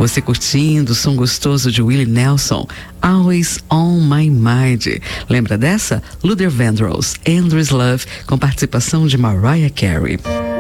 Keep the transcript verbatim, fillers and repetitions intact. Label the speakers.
Speaker 1: Você curtindo o som gostoso de Willie Nelson, Always on My Mind. Lembra dessa? Luther Vandross, Endless Love, com participação de Mariah Carey.